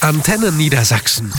Antenne Niedersachsen.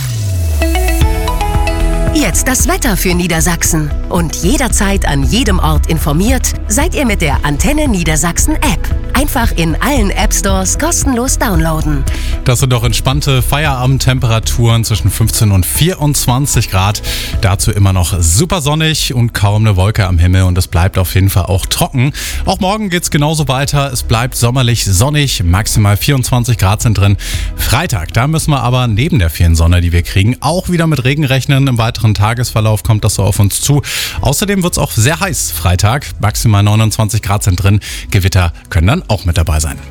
Jetzt das Wetter für Niedersachsen. Und jederzeit an jedem Ort informiert seid ihr mit der Antenne Niedersachsen App. Einfach in allen App-Stores kostenlos downloaden. Das sind doch entspannte Feierabendtemperaturen zwischen 15 und 24 Grad. Dazu immer noch super sonnig und kaum eine Wolke am Himmel. Und es bleibt auf jeden Fall auch trocken. Auch morgen geht's genauso weiter. Es bleibt sommerlich sonnig. Maximal 24 Grad sind drin. Freitag, da müssen wir aber neben der vielen Sonne, die wir kriegen, auch wieder mit Regen rechnen. Im weiteren Tagesverlauf kommt das so auf uns zu. Außerdem wird's auch sehr heiß Freitag. Maximal 29 Grad sind drin. Gewitter können dann auch mit dabei sein.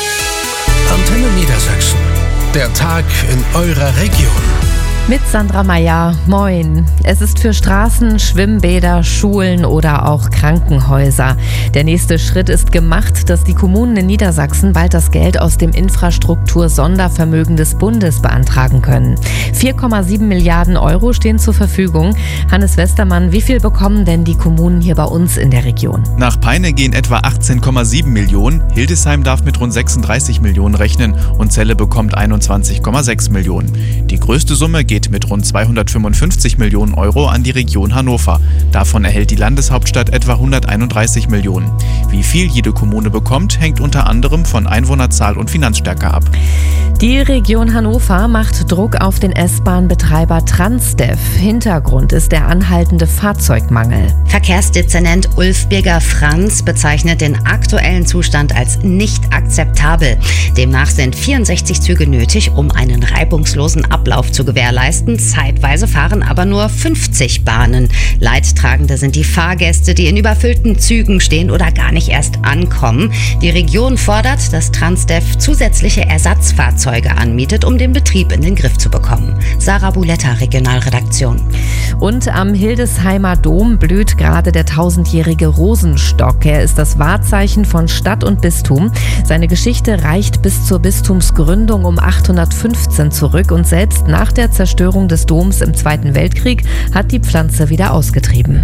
Antenne Niedersachsen. Der Tag in eurer Region. Mit Sandra Meyer. Moin. Es ist für Straßen, Schwimmbäder, Schulen oder auch Krankenhäuser. Der nächste Schritt ist gemacht, dass die Kommunen in Niedersachsen bald das Geld aus dem Infrastruktur-Sondervermögen des Bundes beantragen können. 4,7 Milliarden Euro stehen zur Verfügung. Hannes Westermann, wie viel bekommen denn die Kommunen hier bei uns in der Region? Nach Peine gehen etwa 18,7 Millionen. Hildesheim darf mit rund 36 Millionen rechnen und Celle bekommt 21,6 Millionen. Die größte Summe geht mit rund 255 Millionen Euro an die Region Hannover. Davon erhält die Landeshauptstadt etwa 131 Millionen. Wie viel jede Kommune bekommt, hängt unter anderem von Einwohnerzahl und Finanzstärke ab. Die Region Hannover macht Druck auf den S-Bahn-Betreiber Transdev. Hintergrund ist der anhaltende Fahrzeugmangel. Verkehrsdezernent Ulf Birger-Franz bezeichnet den aktuellen Zustand als nicht akzeptabel. Demnach sind 64 Züge nötig, um einen reibungslosen Ablauf zu gewährleisten. Zeitweise fahren aber nur 50 Bahnen. Leidtragende sind die Fahrgäste, die in überfüllten Zügen stehen oder gar nicht erst ankommen. Die Region fordert, dass Transdev zusätzliche Ersatzfahrzeuge anmietet, um den Betrieb in den Griff zu bekommen. Sarah Buletta, Regionalredaktion. Und am Hildesheimer Dom blüht gerade der 1000-jährige Rosenstock. Er ist das Wahrzeichen von Stadt und Bistum. Seine Geschichte reicht bis zur Bistumsgründung um 815 zurück und selbst nach der Zerstörung des Doms im Zweiten Weltkrieg hat die Pflanze wieder ausgetrieben.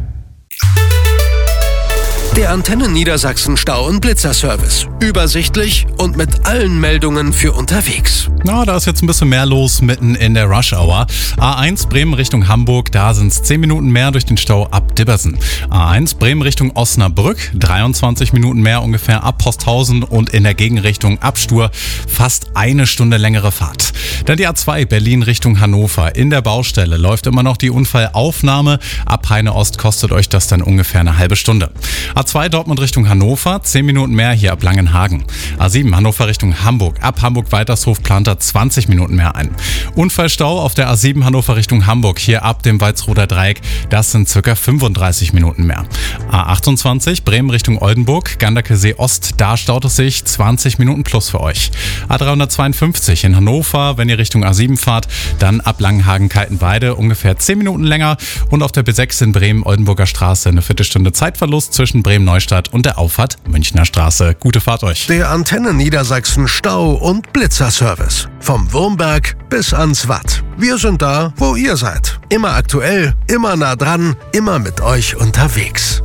Der Antenne Niedersachsen Stau- und Blitzerservice. Übersichtlich und mit allen Meldungen für unterwegs. Na, da ist jetzt ein bisschen mehr los mitten in der Rush-Hour. A1 Bremen Richtung Hamburg, da sind es 10 Minuten mehr durch den Stau ab Dibbersen. A1 Bremen Richtung Osnabrück, 23 Minuten mehr ungefähr ab Posthausen und in der Gegenrichtung ab Stur fast eine Stunde längere Fahrt. Dann die A2 Berlin Richtung Hannover. In der Baustelle läuft immer noch die Unfallaufnahme. Ab Heine Ost kostet euch das dann ungefähr eine halbe Stunde. A2 Dortmund Richtung Hannover, 10 Minuten mehr hier ab Langenhagen. A7 Hannover Richtung Hamburg. Ab Hamburg-Weitershof plant er 20 Minuten mehr ein. Unfallstau auf der A7 Hannover Richtung Hamburg. Hier ab dem Walsroder Dreieck. Das sind ca. 35 Minuten mehr. A28 Bremen Richtung Oldenburg. Ganderkesee Ost. Da staut es sich 20 Minuten plus für euch. A352 in Hannover. Wenn ihr Richtung A7 fahrt, dann ab Langenhagen-Kaltenweide ungefähr 10 Minuten länger. Und auf der B6 in Bremen Oldenburger Straße eine Viertelstunde Zeitverlust zwischen Bremen-Neustadt und der Auffahrt Münchner Straße. Gute Fahrt euch. Der Antenne Niedersachsen Stau- und Blitzerservice. Vom Wurmberg bis ans Watt. Wir sind da, wo ihr seid. Immer aktuell, immer nah dran, immer mit euch unterwegs.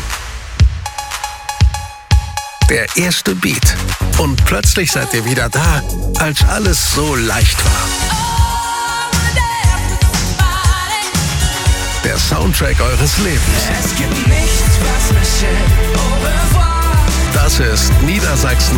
Der erste Beat. Und plötzlich seid ihr wieder da, als alles so leicht war. Der Soundtrack eures Lebens. Es gibt nichts, was mich hält. Au revoir. Das ist Niedersachsen